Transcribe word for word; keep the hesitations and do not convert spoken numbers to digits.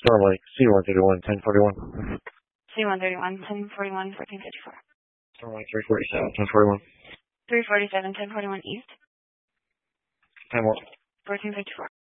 Storm Lake, C one thirty-one, ten forty-one. C one thirty-one, ten forty-one, fourteen fifty-four. Storm Lake, three forty-seven, ten forty-one. three forty-seven, ten forty-one East. ten one. fourteen fifty-four.